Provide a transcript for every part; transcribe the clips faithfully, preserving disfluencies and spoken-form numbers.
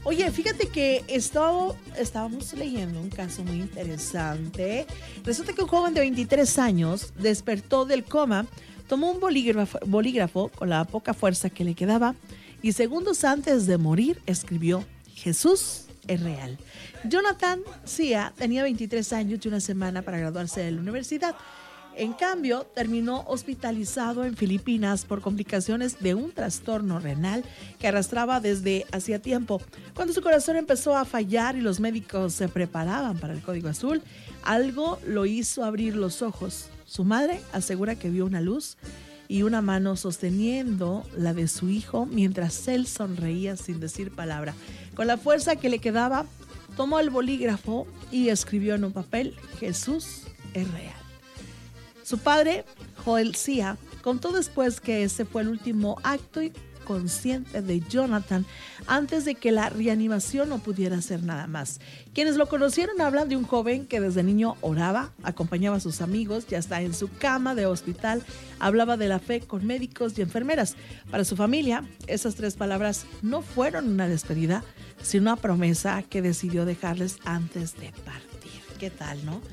Oye, fíjate que estaba, estábamos leyendo un caso muy interesante. Resulta que un joven de veintitrés años despertó del coma, tomó un bolígrafo, bolígrafo con la poca fuerza que le quedaba y segundos antes de morir escribió: Jesús es real. Jonathan Sia tenía veintitrés años y una semana para graduarse de la universidad. En cambio, terminó hospitalizado en Filipinas por complicaciones de un trastorno renal que arrastraba desde hacía tiempo. Cuando su corazón empezó a fallar y los médicos se preparaban para el código azul, algo lo hizo abrir los ojos. Su madre asegura que vio una luz y una mano sosteniendo la de su hijo mientras él sonreía sin decir palabra. Con la fuerza que le quedaba, tomó el bolígrafo y escribió en un papel: Jesús es real. Su padre, Joel Sia, contó después que ese fue el último acto consciente de Jonathan antes de que la reanimación no pudiera hacer nada más. Quienes lo conocieron hablan de un joven que desde niño oraba, acompañaba a sus amigos, ya está en su cama de hospital, hablaba de la fe con médicos y enfermeras. Para su familia, esas tres palabras no fueron una despedida, sino una promesa que decidió dejarles antes de partir. ¿Qué tal, no?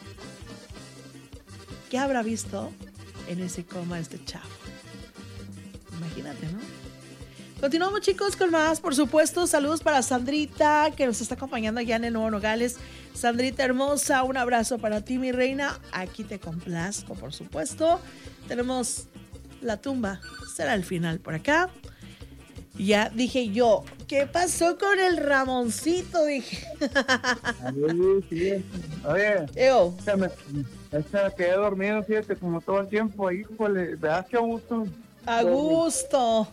¿Qué habrá visto en ese coma este chavo? Imagínate, ¿no? Continuamos, chicos, con más, por supuesto. Saludos para Sandrita, que nos está acompañando allá en el Nuevo Nogales. Sandrita hermosa, un abrazo para ti, mi reina. Aquí te complazco, por supuesto. Tenemos la tumba, será el final por acá. Ya dije yo, ¿qué pasó con el Ramoncito? Dije. Sí, sí. Oye, Eo. Se me, se me quedé dormido, fíjate, como todo el tiempo. Híjole, ¿verdad que a gusto? A gusto.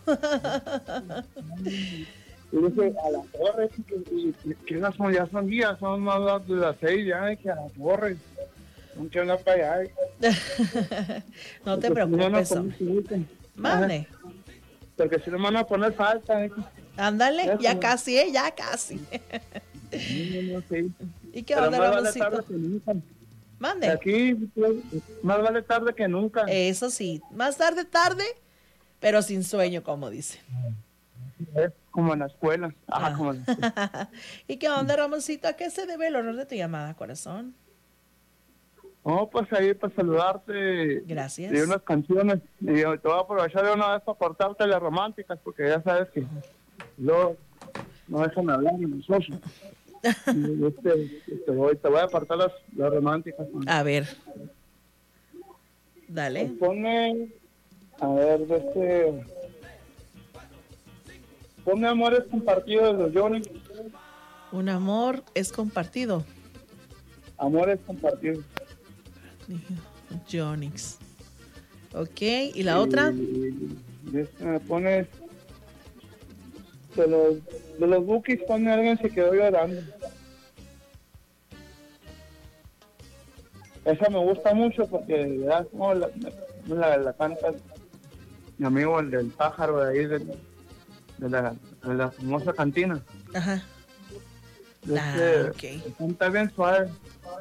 Y dije, a la torre, que, que, que las son, ya son días, son más las de las seis ya, que a la torre. No quiero andar para allá. No te preocupes, hombre. Mande. Porque si no me van a poner falta. ¿Eh? Ándale, Eso. Ya casi, ¿eh? Ya casi. No, no, sí. ¿Y qué onda, Ramoncito? Vale tarde que nunca. Mande. Aquí, pues, más vale tarde que nunca. Eso sí, más tarde, tarde, pero sin sueño, como dicen. Es como en la escuela. Ah, Ah. como en la escuela. ¿Y qué onda, Ramoncito? ¿A qué se debe el honor de tu llamada, corazón? No, pues ahí para saludarte. Gracias. De unas canciones. Y te voy a aprovechar de una vez para cortarte las románticas, porque ya sabes que luego no dejan hablar ni nosotros. Y este, te, voy, te voy a apartar las, las románticas. A ver. Dale. Pues ponme, a ver, de este... Ponme Amores Compartidos de los Johnny. Un amor es compartido. Amores Compartidos. Jonix. Ok, ¿y la y, otra? Y, y este me pones de los de los Bookies, pone alguien se quedó llorando. Esa me gusta mucho porque ya como la, la, la canta mi amigo el del pájaro de ahí de, de, la, de la famosa cantina. Ajá. Este, ah, okay. Canta bien suave.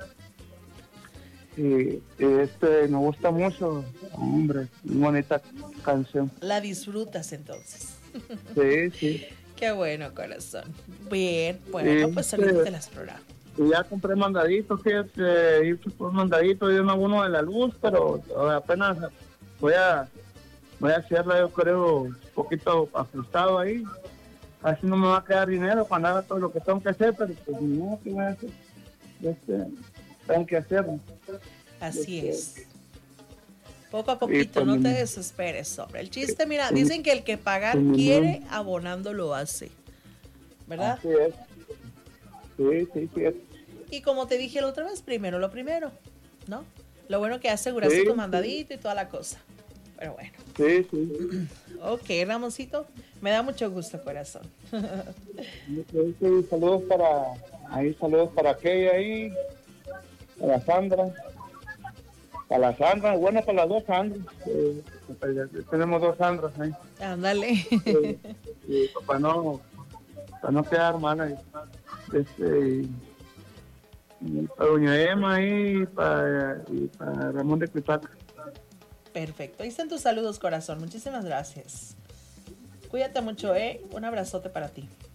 Y, y este me gusta mucho, hombre, muy bonita canción. La disfrutas entonces. Sí, sí. Qué bueno, corazón. Bien, bueno, sí, pues ahorita te las programo. Y ya compré mandaditos, fíjate, hice un mandadito y uno, uno de la luz, pero apenas voy a voy a hacerla, yo creo, un poquito ajustado ahí. Así no me va a quedar dinero para haga todo lo que tengo que hacer, pero pues no, ¿qué voy a hacer? Este, tengo que hacerlo. Así este, es. Poco a poquito, no te desesperes, sobre el chiste. Mira, dicen que el que pagar quiere, abonando lo hace. ¿Verdad? Así es. Sí, sí, sí. Y como te dije la otra vez, primero lo primero, ¿no? Lo bueno que aseguraste sí, tu mandadito sí. y toda la cosa. Pero bueno. Sí, sí. Ok, Ramoncito, me da mucho gusto, corazón. Sí, sí, saludos para, ahí saludos para aquella ahí, para Sandra. Para la Sandra, bueno, para las dos Sandras. Eh, tenemos dos Sandras ahí. Ándale. Eh, eh, para no, para no quedar mal. Este, y, y para Doña Emma y para, y para Ramón de Cuitaca. Perfecto. Ahí están tus saludos, corazón. Muchísimas gracias. Cuídate mucho, ¿eh? Un abrazote para ti.